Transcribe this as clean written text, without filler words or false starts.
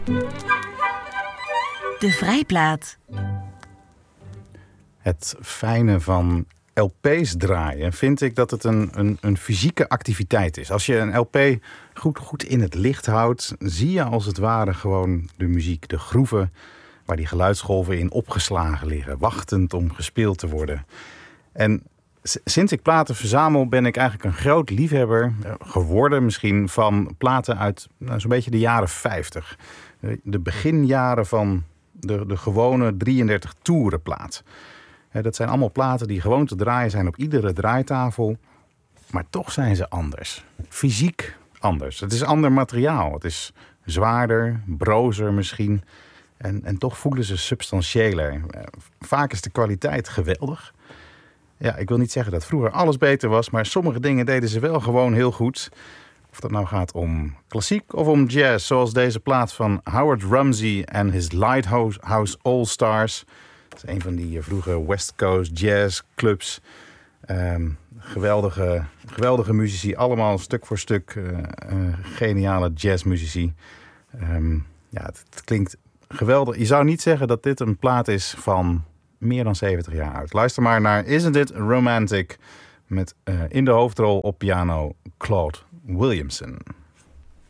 De Vrijplaat. Het fijne van LP's draaien vind ik dat het een fysieke activiteit is. Als je een LP goed in het licht houdt, zie je als het ware gewoon de muziek, de groeven waar die geluidsgolven in opgeslagen liggen, wachtend om gespeeld te worden. En sinds ik platen verzamel ben ik eigenlijk een groot liefhebber geworden misschien van platen uit zo'n beetje de jaren 50. De beginjaren van de gewone 33 toeren plaat. Dat zijn allemaal platen die gewoon te draaien zijn op iedere draaitafel. Maar toch zijn ze anders. Fysiek anders. Het is ander materiaal. Het is zwaarder, brozer misschien. En toch voelen ze substantiëler. Vaak is de kwaliteit geweldig. Ja, ik wil niet zeggen dat vroeger alles beter was, maar sommige dingen deden ze wel gewoon heel goed. Of dat nou gaat om klassiek of om jazz, zoals deze plaat van Howard Rumsey en his Lighthouse All Stars. Dat is een van die vroege West Coast jazz clubs. Geweldige muzici, allemaal stuk voor stuk geniale jazzmuzici. Het klinkt geweldig. Je zou niet zeggen dat dit een plaat is van meer dan 70 jaar oud. Luister maar naar Isn't It Romantic met in de hoofdrol op piano Claude Williamson.